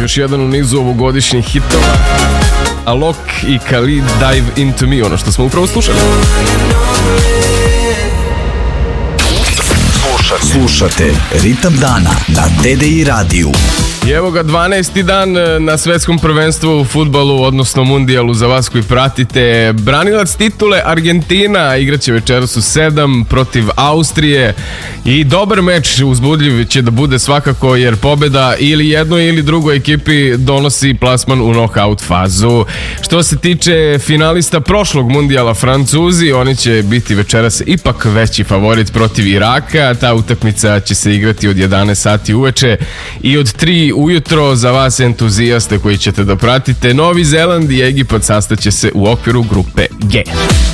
Još jedan u nizu ovogodišnjih hitova. Alok i Khalid Dive Into Me, ono što smo upravo slušali. Slušate Ritam dana na TDI radiju. I evo ga 12. dan na svetskom prvenstvu u fudbalu, odnosno mundijalu za vas koji pratite. Branilac titule Argentina igraće večeras u 7 protiv Austrije i dobar meč, uzbudljiv će da bude svakako, jer pobeda ili jednoj ili drugoj ekipi donosi plasman u knockout fazu. Što se tiče finalista prošlog mundijala, Francuzi, oni će biti večeras ipak veći favorit protiv Iraka. Ta utakmica će se igrati od 11 sati uveče i od 3 ujutro za vas entuzijaste koji ćete da pratite. Novi Zeland i Egipat sastaće se u okviru grupe G.